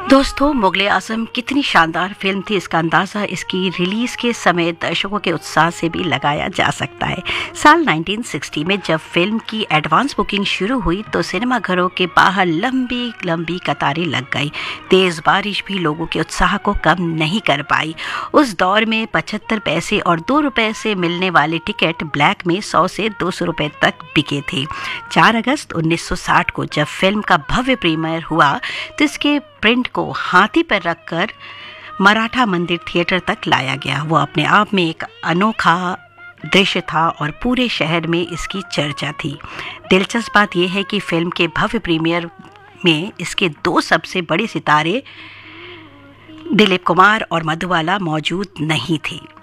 दोस्तों, मुगले आजम कितनी शानदार फिल्म थी, इसका अंदाज़ा इसकी रिलीज के समय दर्शकों के उत्साह से भी लगाया जा सकता है। साल 1960 में जब फिल्म की एडवांस बुकिंग शुरू हुई तो सिनेमाघरों के बाहर लंबी लंबी कतारें लग गई। तेज बारिश भी लोगों के उत्साह को कम नहीं कर पाई। उस दौर में 75 पैसे और 2 रुपए से मिलने वाले टिकट ब्लैक में 100 से 200 रुपए तक बिके थे। 4 अगस्त 1960 को जब फिल्म का भव्य प्रीमियर हुआ तो इसके प्रिंट को हाथी पर रखकर मराठा मंदिर थिएटर तक लाया गया। वो अपने आप में एक अनोखा दृश्य था और पूरे शहर में इसकी चर्चा थी। दिलचस्प बात यह है कि फिल्म के भव्य प्रीमियर में इसके 2 सबसे बड़े सितारे दिलीप कुमार और मधुबाला मौजूद नहीं थे।